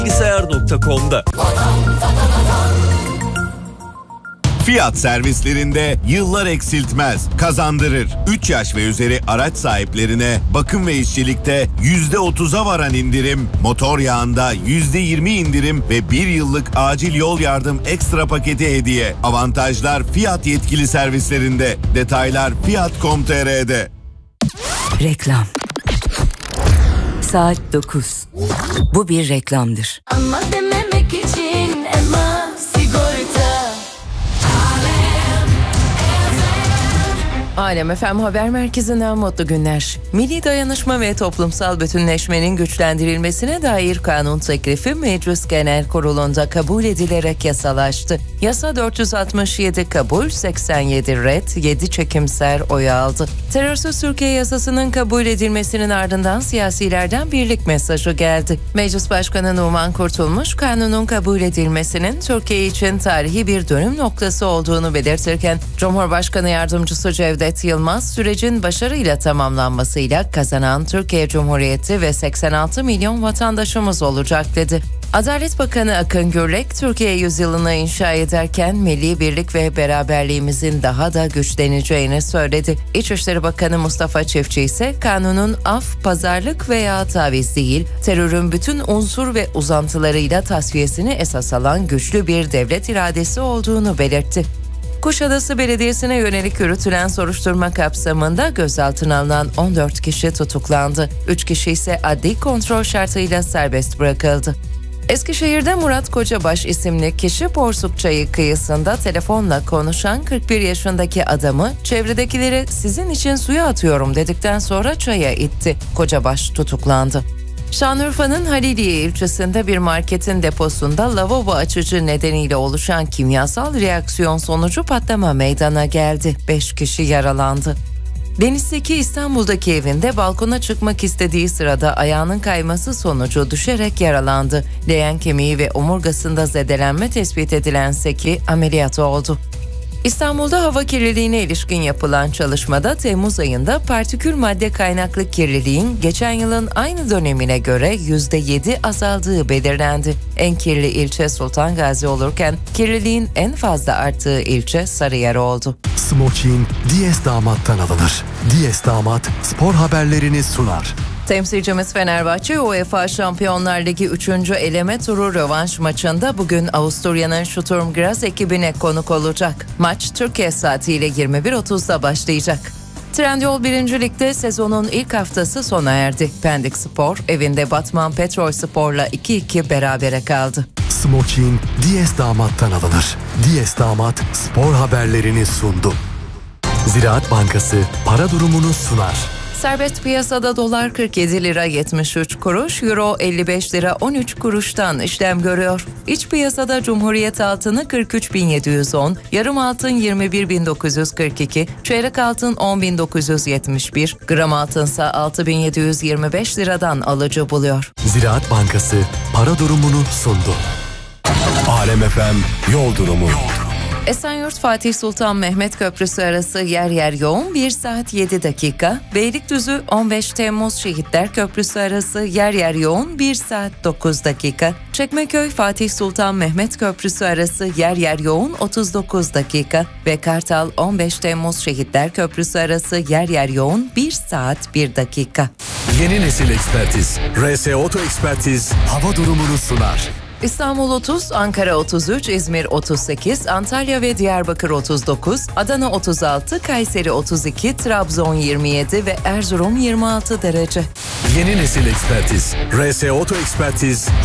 Bilgisayar.com'da. Fiyat servislerinde yıllar eksiltmez, kazandırır. 3 yaş ve üzeri araç sahiplerine bakım ve işçilikte %30'a varan indirim, motor yağında %20 indirim ve 1 yıllık acil yol yardım ekstra paketi hediye. Avantajlar Fiyat yetkili servislerinde. Detaylar Fiyat.com.tr'de. Reklam. Saat 9. Bu bir reklamdır. Ama dememek için Emma Sigorta. Alem FM Haber Merkezi'nden mutlu günler. Milli dayanışma ve toplumsal bütünleşmenin güçlendirilmesine dair kanun teklifi Meclis Genel Kurulu'nda kabul edilerek yasalaştı. Yasa 467 kabul, 87 red, 7 çekimser oy aldı. Terörsüz Türkiye yasasının kabul edilmesinin ardından siyasilerden birlik mesajı geldi. Meclis Başkanı Numan Kurtulmuş, kanunun kabul edilmesinin Türkiye için tarihi bir dönüm noktası olduğunu belirtirken, Cumhurbaşkanı Yardımcısı Cevdet Yılmaz, sürecin başarıyla tamamlanmasıyla kazanan Türkiye Cumhuriyeti ve 86 milyon vatandaşımız olacak dedi. Adalet Bakanı Akın Gürlek, Türkiye yüzyılını inşa ederken milli birlik ve beraberliğimizin daha da güçleneceğini söyledi. İçişleri Bakanı Mustafa Çiftçi ise kanunun af, pazarlık veya taviz değil, terörün bütün unsur ve uzantılarıyla tasfiyesini esas alan güçlü bir devlet iradesi olduğunu belirtti. Kuşadası Belediyesi'ne yönelik yürütülen soruşturma kapsamında gözaltına alınan 14 kişi tutuklandı. 3 kişi ise adli kontrol şartıyla serbest bırakıldı. Eskişehir'de Murat Kocabaş isimli kişi Porsuk Çayı kıyısında telefonla konuşan 41 yaşındaki adamı çevredekilere "sizin için suya atıyorum" dedikten sonra çaya itti. Kocabaş tutuklandı. Şanlıurfa'nın Haliliye ilçesinde bir marketin deposunda lavabo açıcı nedeniyle oluşan kimyasal reaksiyon sonucu patlama meydana geldi. 5 kişi yaralandı. Deniz Seki İstanbul'daki evinde balkona çıkmak istediği sırada ayağının kayması sonucu düşerek yaralandı. Leğen kemiği ve omurgasında zedelenme tespit edilen Seki ameliyat oldu. İstanbul'da hava kirliliğine ilişkin yapılan çalışmada Temmuz ayında partikül madde kaynaklı kirliliğin geçen yılın aynı dönemine göre %7 azaldığı belirlendi. En kirli ilçe Sultan Gazi olurken kirliliğin en fazla arttığı ilçe Sarıyer oldu. Smokin Diyes Damat'tan alınır. Diyes Damat spor haberlerini sunar. Temsilcimiz Fenerbahçe UEFA Şampiyonlar Ligi 3. eleme turu rövanş maçında bugün Avusturya'nın Sturm Graz ekibine konuk olacak. Maç Türkiye saatiyle 21.30'da başlayacak. Trendyol 1. Lig'de sezonun ilk haftası sona erdi. Pendik Spor evinde Batman Petrol Spor'la 2-2 berabere kaldı. Smokin Diyes Damat'tan alınır. Diyes Damat spor haberlerini sundu. Ziraat Bankası para durumunu sunar. Serbest piyasada dolar 47 lira 73 kuruş, euro 55 lira 13 kuruştan işlem görüyor. İç piyasada Cumhuriyet altını 43.710, yarım altın 21.942, çeyrek altın 10.971, gram altınsa 6.725 liradan alıcı buluyor. Ziraat Bankası para durumunu sundu. Alem FM yol durumu. Esenyurt Fatih Sultan Mehmet Köprüsü arası yer yer yoğun 1 saat 7 dakika. Beylikdüzü 15 Temmuz Şehitler Köprüsü arası yer yer yoğun 1 saat 9 dakika. Çekmeköy Fatih Sultan Mehmet Köprüsü arası yer yer yoğun 39 dakika. Ve Kartal 15 Temmuz Şehitler Köprüsü arası yer yer yoğun 1 saat 1 dakika. Yeni nesil ekspertiz. RS Oto Ekspertiz hava durumunu sunar. İstanbul 30, Ankara 33, İzmir 38, Antalya ve Diyarbakır 39, Adana 36, Kayseri 32, Trabzon 27 ve Erzurum 26 derece. Yeni nesil ekspertiz. RS Oto Ekspertiz